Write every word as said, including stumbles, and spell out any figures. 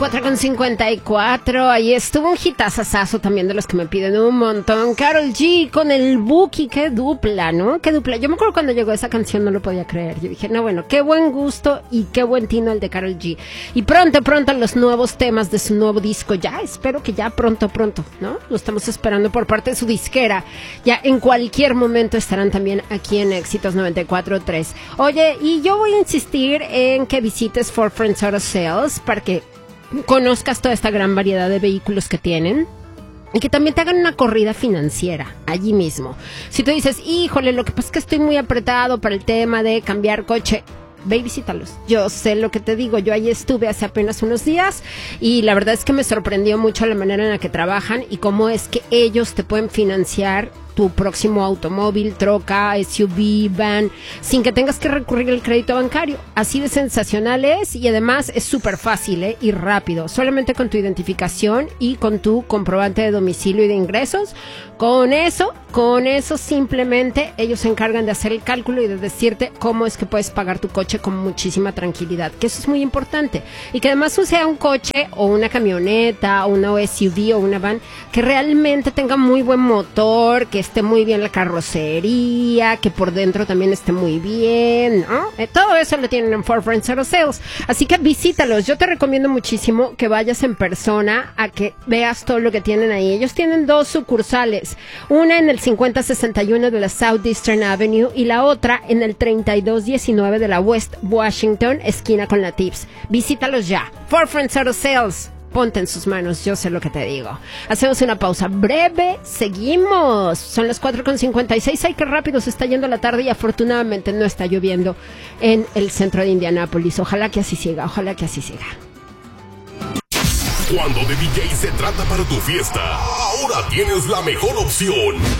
cuatro con cincuenta y cuatro. Ahí estuvo un hitazazazo también de los que me piden un montón. Karol G con el Buki. Qué dupla, ¿no? Qué dupla. Yo me acuerdo cuando llegó esa canción no lo podía creer. Yo dije, no, bueno, qué buen gusto y qué buen tino el de Karol G. Y pronto, pronto los nuevos temas de su nuevo disco. Ya, espero que ya pronto, pronto, ¿no? Lo estamos esperando por parte de su disquera. Ya en cualquier momento estarán también aquí en Éxitos noventa y cuatro punto tres. Oye, y yo voy a insistir en que visites For Friends Auto Sales para que conozcas toda esta gran variedad de vehículos que tienen y que también te hagan una corrida financiera allí mismo. Si tú dices, híjole, lo que pasa es que estoy muy apretado para el tema de cambiar coche, ve y visítalos. Yo sé lo que te digo, yo ahí estuve hace apenas unos días y la verdad es que me sorprendió mucho la manera en la que trabajan y cómo es que ellos te pueden financiar tu próximo automóvil, troca, S U V, van, sin que tengas que recurrir al crédito bancario. Así de sensacional es y además es súper fácil ¿eh? y rápido. Solamente con tu identificación y con tu comprobante de domicilio y de ingresos. Con eso, con eso simplemente ellos se encargan de hacer el cálculo y de decirte cómo es que puedes pagar tu coche con muchísima tranquilidad. Que eso es muy importante. Y que además sea un coche o una camioneta o una S U V o una van que realmente tenga muy buen motor, que esté muy bien la carrocería, que por dentro también esté muy bien, ¿no? Eh, todo eso lo tienen en For Friends Auto Sales, así que visítalos. Yo te recomiendo muchísimo que vayas en persona a que veas todo lo que tienen ahí. Ellos tienen dos sucursales, una en el cincuenta sesenta y uno de la Southeastern Avenue y la otra en el treinta y dos diecinueve de la West Washington, esquina con la Tips. Visítalos ya. For Friends Auto Sales. Ponte en sus manos, yo sé lo que te digo. Hacemos una pausa breve, seguimos. Son las cuatro con cincuenta y seis. Ay, qué rápido se está yendo la tarde y afortunadamente no está lloviendo en el centro de Indianápolis. Ojalá que así siga, ojalá que así siga. Cuando de D J se trata para tu fiesta, ahora tienes la mejor opción.